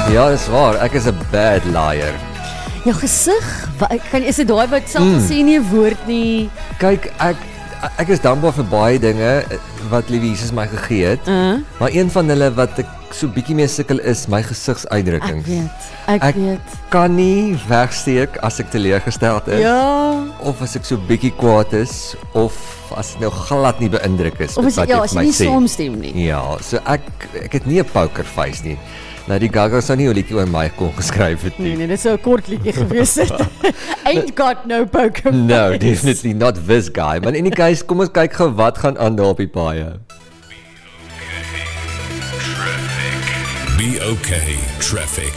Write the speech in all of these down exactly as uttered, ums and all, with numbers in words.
Ja, dis waar. Ek is 'n bad liar. Jou gesig, wa- kan is dit daai wat self Mm. sê nie 'n woord nie. Kyk, ek ek is dankbaar vir baie dinge wat Liewe Jesus my gegee het. Uh, Maar een van hulle wat ek so bietjie mee sukkel is my ek gesigsuitdrukkings. weet, ek, Ek weet. kan nie wegsteek as ek teleurgesteld is Ja. of as ek so bietjie kwaad is of as ek nou glad nie beïndruk is Of met as, wat ja, jy as vir jy my nie sê. saamstem nie. Ja, so ek ek het nie 'n poker face nie. Nou die Gaga sou nie 'n liedjie oor my kon geskryf het Nee, nie. nee, dit sou 'n kort liedjie gewees het. Ain't got no poker No, face. definitely not this guy. Maar in die case, kom ons kyk gou wat gaan aan daar op die paaie. Be okay, traffic.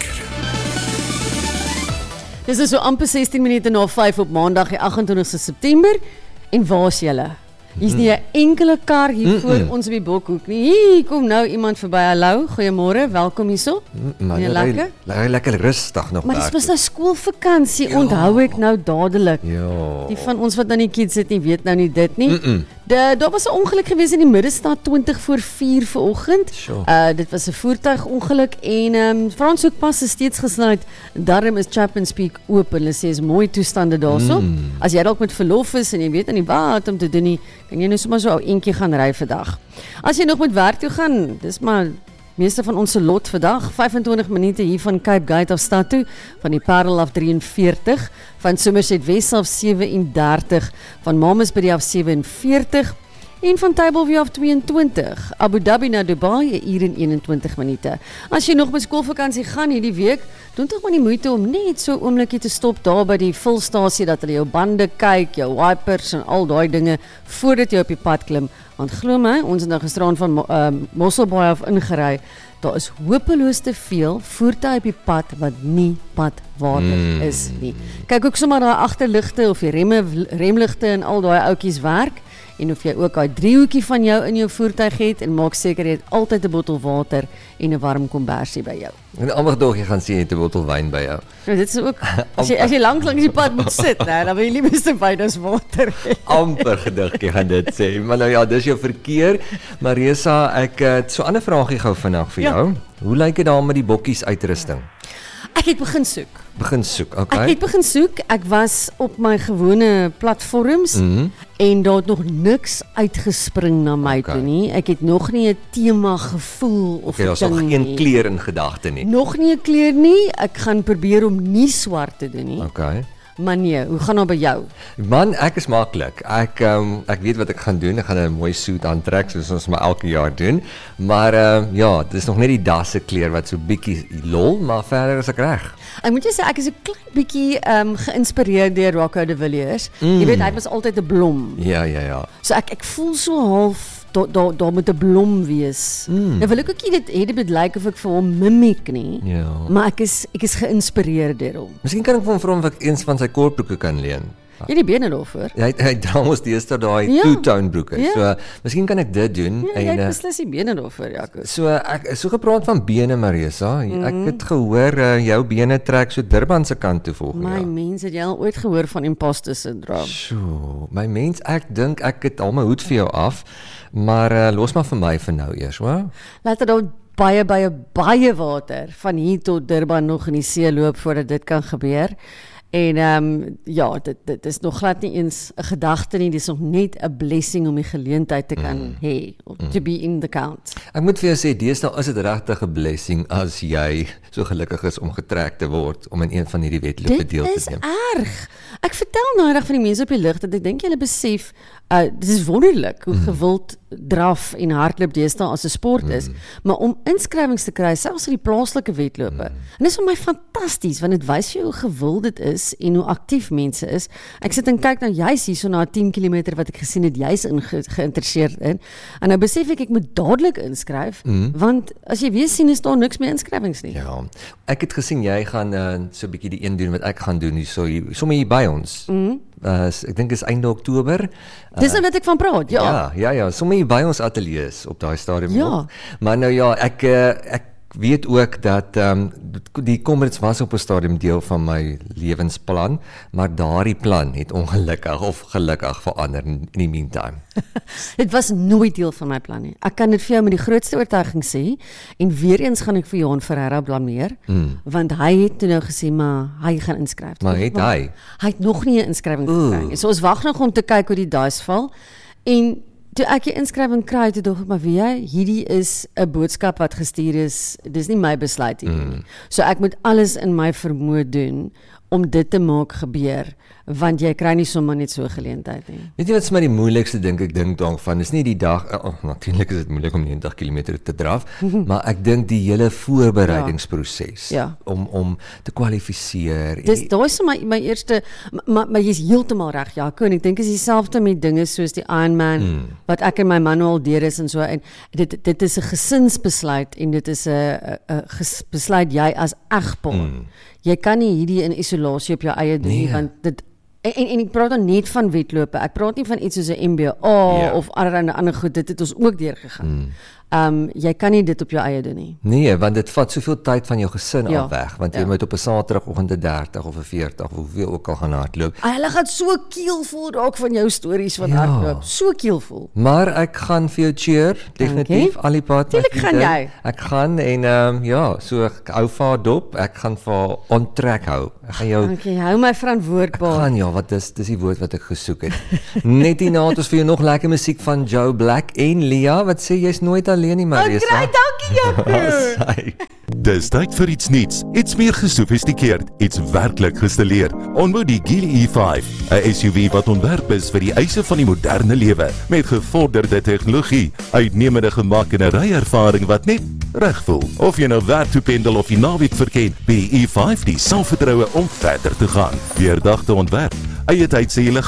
Dis is so amper sestien minute na vyf op Maandag die agt en twintigste September. En waar's julle? Hier's nie 'n enkele kar hier voor Mm-mm. ons op die Bokhoek nie. Hier kom nou iemand verby. Hallo, goeiemôre, welkom hierso. Maar Nee, jy lekker? Ry lekker rustig nog Maar dis daar. mos nou skoolvakansie, Ja. onthou ek nou dadelik. Ja. Die van ons wat nou nie kids het nie, weet nou nie dit nie. Mm-mm. De, daar was 'n ongeluk gewees in die middestad twintig voor vier vanoggend. Sure. Uh dit was 'n voertuigongeluk en ehm um, Franshoekpas is steeds gesluit. Daarom is Chapman's Peak oop. Hulle sê is mooi toestande daarso. Mm. As jy dalk met verlof is en jy weet nie wat om te doen nie, kan jy nou sommer so ou eentjie gaan ry vandag. As jy nog met werk toe gaan, dis maar meeste van ons se lot vandag, vyf en twintig minute hier van Cape Gate af stad toe, van die Parel af drie en veertig, van Somerset West af sewe en dertig, van Mamasbury af sewe en veertig en van Tableview af twee en twintig, Abu Dhabi na Dubai een uur en een en twintig minute. As jy nog met skoolvakansie gaan hierdie week, doen tog maar die moeite om net so 'n oombliekie te stop daar by die vulstasie dat hulle jou bande kyk, jou wipers en al daai dinge voordat jy op die pad klim. Want glo my, ons het nou gisteraan van uh, Mosselbaai af ingery. Daar is hopeloos te veel voertuie op die pad wat nie padwaardig Mm. is nie. Kyk ook sommer daai agterligte of die remme remligte en al daai oudjies werk en of jy ook daai driehoekie van jou in jou voertuig het en maak seker jy het altyd 'n bottel water en 'n warm kombersie by jou. En almal dog jy gaan sien jy het 'n bottel wyn by jou. Nou dit is ook as jy as jy lank langs die pad moet sit, né, dan wil jy nie meer wyn as water hê. Amper gediggie gaan dit sê. Maar nou ja, dis jou verkeer. Marisa, ek het so 'n ander vraagie gou vinnig vir Ja. jou. Hoe lyk dit daar met die bokkies uitrusting? Ek het begin soek. Begin soek, Ek okay? het begin soek. Ek was op my gewone platforms Mhm. en daar het nog niks uitgespring na my Okay. toe nie. Ek het nog nie 'n tema gevoel of Okay, 'n daar's nog ding geen nie. kleur in gedagte nie. Nog nie 'n kleur nie. Ek gaan probeer om nie swart te doen nie. Okay. Maar nee, hoe gaan dit by jou? Man, ek is maklik. Ek um, ek weet wat ek gaan doen. Ek gaan 'n mooi suit aantrek soos ons maar elke jaar doen. Maar um, ja, dis nog net die dasse kleur wat so bietjie lol, maar verder is ek reg. Ek moet jy sê ek is 'n klein bietjie ehm um, geïnspireer deur Rocco de Villiers. Mm. Jy weet hy was altyd 'n blom. Ja, ja, ja. So ek ek voel so half daar daar daar moet 'n blom wees. Mm. Nou wil ek ook nie dit hê dit moet lyk of ek vir hom mimiek nie. Ja. Maar ek is ek is geïnspireer deur hom. Miskien kan ek vir hom vra of ek eens van sy kortbroeke kan leen. Jy die bene daarvoor. Hy hy dra mos deesdae daai Ja. two-tone broeke. Ja. So, miskien kan ek dit doen Ja, jy en het uh, beslis die bene daarvoor, Jaco. so ek so gepraat van bene Marisa. Mhm. Ek het gehoor uh, jou bene trek so Durban se kant toe volgende My jaar. mens, het jy al ooit gehoor van imposter syndroom? Sjoe, my mens, ek dink ek het al my hoed vir jou af, maar uh, los maar vir my vir nou eers, hoor. Laat dit dan baie baie baie water van hier tot Durban nog in die see loop voordat dit kan gebeur. En ehm um, ja, dit dit is nog glad nie eens 'n gedagte nie, dis nog net 'n blessing om die geleentheid te kan mm. hê, mm. to be in the count. Ek moet vir jou sê, deesdae is dit regtig 'n blessing as jy so gelukkig is om getrek te word om in een van hierdie wedlope Dit deel te is neem. erg. Ek vertel nou reg van die mense op die lug dat ek dink julle besef, uh, dit is wonderlik hoe gewild draf en hardloop deesdae as 'n sport is, maar om inskrywings te kry selfs in die plaaslike wedlope. En dis vir my fantasties want dit wys vir jou hoe gewild dit is en hoe aktief mense is. Ek sit en kyk nou juis hierso na tien kilometer wat ek gesien het jy's in ge geïnteresseerd in. En nou besef ek ek moet dadelik inskryf mm. want as jy weer sien is daar niks meer inskrywings nie. Ja, ek het gesien jy gaan uh, so 'n bietjie die een doen wat ek gaan doen hier so hier, sommer hier by ons. Mm. Uh, ek dink is einde Oktober. Uh, Dis nou wat ek van praat. Ja. Ja, ja, ja, sommer hier by ons ateljee is op daai stadium Ja. ook. Maar nou ja, ek uh, ek weet ook dat um, die Comrades was op 'n stadium deel van my lewensplan, maar daardie plan het ongelukkig of gelukkig verander in die meantime. Dit was nooit deel van my plan nie. Ek kan dit vir jou met die grootste oortuiging sê, en weer eens gaan ek vir Johan Ferreira blameer, mm. want hy het toe nou gesê, maar hy gaan inskryf. Maar het maar, hy? Hy het nog nie 'n inskrywing gekry. So ons wag nog om te kyk hoe die dice val, en toe ek die inskrywing kry, toe dog ek, maar weet jy, hierdie is 'n boodskap wat gestuur is, dis nie my besluit hier mm. nie. So ek moet alles in my vermoë doen om dit te maak gebeur, want jy kry nie sommer net so 'n geleentheid nie. Weet jy wat is my die moeilikste dink ek dink daarvan, is nie die dag, oh, natuurlik is dit moeilik om negentig kilometer te draf, maar ek dink die hele voorbereidingsproses, ja. Ja. om, om te kwalifiseer. Dis, daar is my, my eerste, maar, maar jy is heeltemal reg, Jaco, en ek dink is dieselfde met dinge soos die Ironman, hmm. wat ek en my man al deur is en so, en dit, dit is 'n gesinsbesluit, en dit is 'n besluit jy as egpaar. Hmm. Jy kan nie hierdie in isolasie op jou eie doen nie, nee. want dit En, en, en ek praat dan net van wedlope, ek praat nie van iets soos 'n M B A yeah. of allerlei ander goed, dit het ons ook deurgegaan. Mm. Um, jy kan nie dit op jou eie doen nie. Nee, want dit vat soveel tyd van jou gesin ja. af weg, want jy ja. moet op 'n Saterdagoggend 'n dertig of 'n veertig of hoeveel ook al gaan hardloop. Hulle gaan so keelvol raak van jou stories van ja. hardloop, so keelvol. Maar ek gaan vir jou cheer, definitief, al die pad. Tuurlik gaan jy. Ek gaan en um, ja, so ek hou vir haar dop, ek gaan vir haar on track hou. Ek gaan jou Dankie, hou my verantwoordbaar. Ek gaan ja, wat is dis die woord wat ek gesoek het. Net hierna het ons vir jou nog lekker musiek van Joe Black en Lia wat sê jy's nooit alleen nie, Marisa. Okay, dankie Jaco. Dis tyd vir iets nuuts, iets meer gesofistikeerd, iets werklik gestileerd. Ontmoet die Geely E vyf, 'n S U V wat ontwerp is vir die eise van die moderne lewe, met gevorderde tegnologie, uitnemende gemak en 'n ryervaring wat net reg voel. Of jy nou werk toe pendel of die naweek verken, bied die E vyf die selfvertroue om verder te gaan. Deurdagte ontwerp, eie tyd sê jy